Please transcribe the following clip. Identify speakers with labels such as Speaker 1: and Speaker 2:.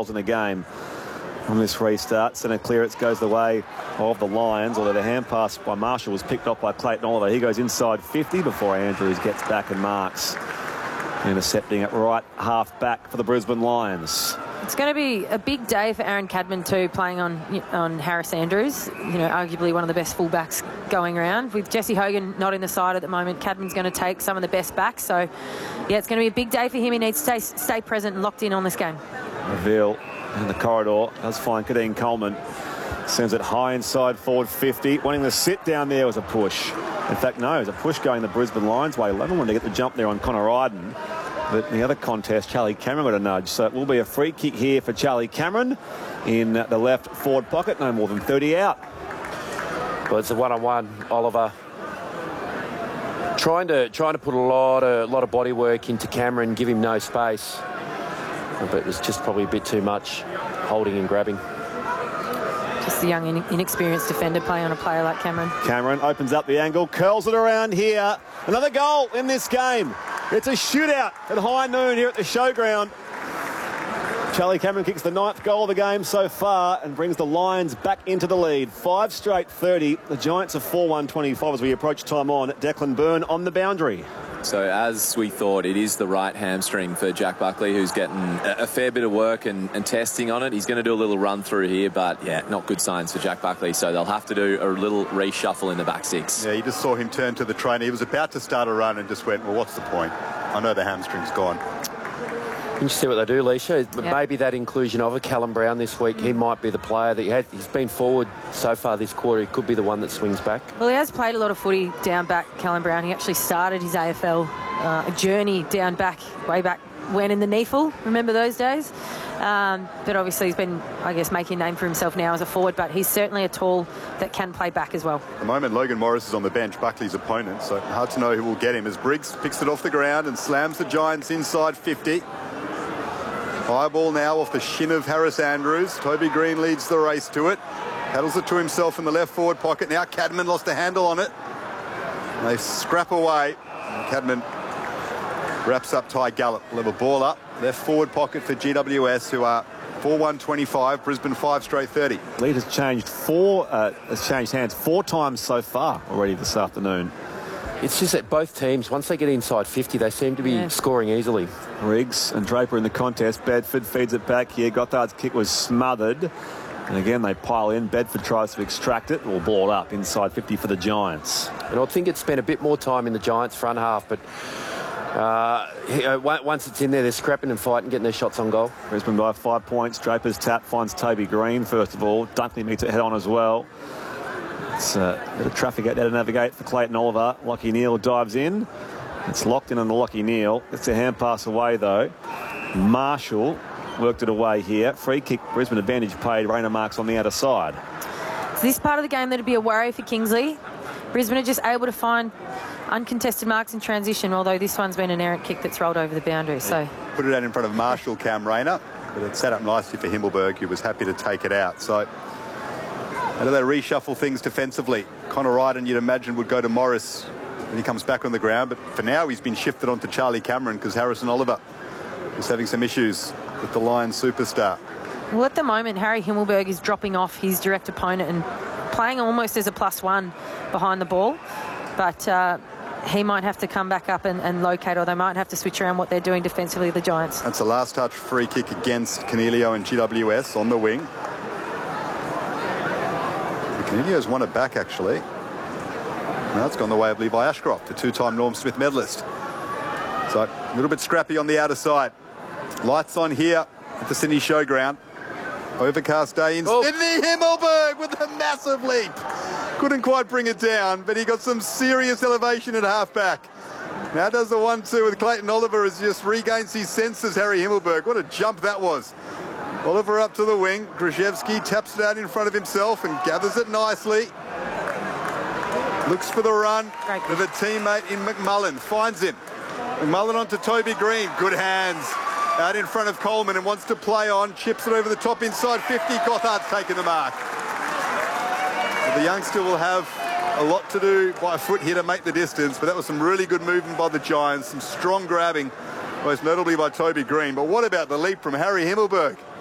Speaker 1: goals in the game on this restart. Centre clearance goes the way of the Lions, although the hand pass by Marshall was picked off by Clayton Oliver. He goes inside 50 before Andrews gets back and marks, intercepting it right half back for the Brisbane Lions.
Speaker 2: It's going to be a big day for Aaron Cadman too, playing on Harris Andrews. You know, arguably one of the best fullbacks going around. With Jesse Hogan not in the side at the moment, Cadman's going to take some of the best backs. So, yeah, it's going to be a big day for him. He needs to stay present and locked in on this game.
Speaker 1: Reveal in the corridor does find Kadeem Coleman. Sends it high inside forward 50. Wanting to sit down there was a push. In fact, no, it was a push going the Brisbane Lions way. Levin wanted to get the jump there on Connor Iden. But in the other contest, Charlie Cameron got a nudge. So it will be a free kick here for Charlie Cameron in the left forward pocket. No more than 30 out.
Speaker 3: Well, it's a one-on-one, Oliver. Trying to put a lot of body work into Cameron, give him no space. But it was just probably a bit too much holding and grabbing.
Speaker 2: Just a young, inexperienced defender playing on a player like Cameron.
Speaker 1: Cameron opens up the angle, curls it around here. Another goal in this game. It's a shootout at high noon here at the showground. Charlie Cameron kicks the 9th goal of the game so far and brings the Lions back into the lead. 5 straight 30. The Giants are 4-1-25 as we approach time on. Declan Byrne on the boundary.
Speaker 4: So as we thought, it is the right hamstring for Jack Buckley, who's getting a fair bit of work and testing on it. He's going to do a little run through here, but yeah, not good signs for Jack Buckley. So they'll have to do a little reshuffle in the back six.
Speaker 5: Yeah, you just saw him turn to the trainer. He was about to start a run and just went, well, what's the point? I know the hamstring's gone.
Speaker 3: Can you see what they do, Leisha? Yep. Maybe that inclusion of a Callum Brown this week, he might be the player that he's been forward so far this quarter. He could be the one that swings back.
Speaker 2: Well, he has played a lot of footy down back, Callum Brown. He actually started his AFL journey down back, way back when in the NEFL. Remember those days? But obviously he's been, I guess, making a name for himself now as a forward, but he's certainly a tall that can play back as well.
Speaker 5: At the moment, Logan Morris is on the bench, Buckley's opponent, so hard to know who will get him as Briggs picks it off the ground and slams the Giants inside 50. High ball now off the shin of Harris Andrews. Toby Green leads the race to it. Paddles it to himself in the left forward pocket. Now Cadman lost a handle on it. And they scrap away. And Cadman wraps up Ty Gallup. We'll have a ball up. Left forward pocket for GWS, who are 4-1-25. Brisbane 5 straight 30.
Speaker 1: Lead has changed hands 4 times so far already this afternoon.
Speaker 3: It's just that both teams, once they get inside 50, they seem to be scoring easily.
Speaker 1: Riggs and Draper in the contest. Bedford feeds it back here. Gothard's kick was smothered. And again, they pile in. Bedford tries to extract it. Will ball it up inside 50 for the Giants.
Speaker 3: And I think it's spent a bit more time in the Giants' front half, but once it's in there, they're scrapping and fighting, getting their shots on goal.
Speaker 1: Brisbane by 5 points. Draper's tap finds Toby Green, first of all. Dunkley meets it head on as well. It's a bit of traffic out there to navigate for Clayton Oliver. Lockie Neal dives in. It's locked in on the Lockie Neal. It's a hand pass away, though. Marshall worked it away here. Free kick, Brisbane advantage paid. Rayner marks on the outer side.
Speaker 2: It's this part of the game that'd be a worry for Kingsley. Brisbane are just able to find uncontested marks in transition, although this one's been an errant kick that's rolled over the boundary. So
Speaker 5: put it out in front of Marshall, Cam Rayner, but it set up nicely for Himmelberg, who was happy to take it out. So how do they reshuffle things defensively? Connor Iden, you'd imagine, would go to Morris when he comes back on the ground, but for now he's been shifted onto Charlie Cameron because Harrison Oliver is having some issues with the Lions superstar.
Speaker 2: Well, at the moment, Harry Himmelberg is dropping off his direct opponent and playing almost as a +1 behind the ball, but he might have to come back up and locate, or they might have to switch around what they're doing defensively, the Giants.
Speaker 5: That's a last touch free kick against Canelio and GWS on the wing. Canelio's won it back, actually. Now it's gone the way of Levi Ashcroft, the 2-time Norm Smith medalist. So a little bit scrappy on the outer side. Lights on here at the Sydney Showground. Overcast day in Sydney. Himmelberg with a massive leap. Couldn't quite bring it down, but he got some serious elevation at halfback. Now does the 1-2 with Clayton Oliver as just regains his senses, Harry Himmelberg. What a jump that was. Oliver up to the wing. Krzyzewski taps it out in front of himself and gathers it nicely. Looks for the run with a teammate in McMullen. Finds him. McMullen onto Toby Green. Good hands. Out in front of Coleman and wants to play on. Chips it over the top inside 50. Gothard's taken the mark. Well, the youngster will have a lot to do by foot here to make the distance, but that was some really good movement by the Giants. Some strong grabbing, most notably by Toby Green. But what about the leap from Harry Himmelberg?